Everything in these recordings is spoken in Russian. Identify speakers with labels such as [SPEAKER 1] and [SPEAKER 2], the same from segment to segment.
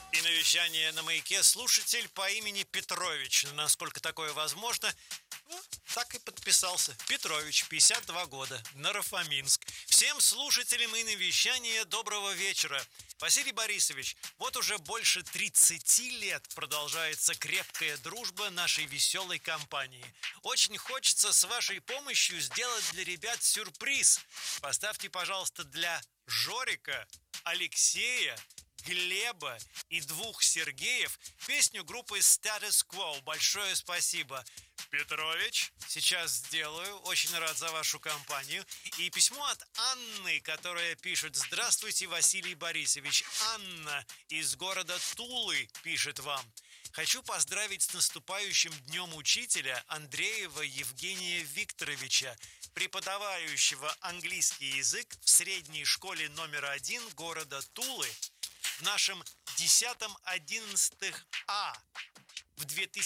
[SPEAKER 1] И навещание на «Маяке» слушатель по имени Петрович. Насколько такое возможно, так и подписался. Петрович, 52 года, Нарафаминск. Всем слушателям и навещания доброго вечера. Василий Борисович, вот уже больше 30 лет продолжается крепкая дружба нашей веселой компании. Очень хочется с вашей помощью сделать для ребят сюрприз. Поставьте, пожалуйста, для Жорика, Алексея, Глеба и 2 Сергеев песню группы Status Quo. Большое спасибо. Петрович, сейчас сделаю. Очень рад за вашу компанию. И письмо от Анны, которая пишет: «Здравствуйте, Василий Борисович. Анна из города Тулы пишет вам. Хочу поздравить с наступающим Днем Учителя Андреева Евгения Викторовича, преподавающего английский язык в средней школе номер 1 города Тулы в нашем 10-11 А в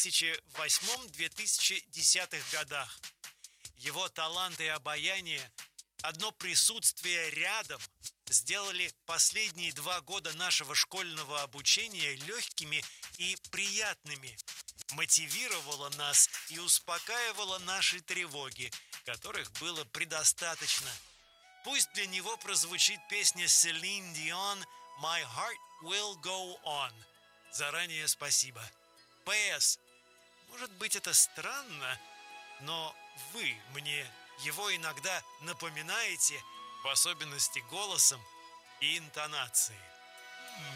[SPEAKER 1] 2008-2010 годах. Его талант и обаяние, одно присутствие рядом сделали последние 2 года нашего школьного обучения легкими и приятными, мотивировало нас и успокаивало наши тревоги, которых было предостаточно. Пусть для него прозвучит песня Селин Дион «My Heart Will Go On». Заранее спасибо. П.С. Может быть, это странно, но вы мне его иногда напоминаете, в особенности голосом и интонацией.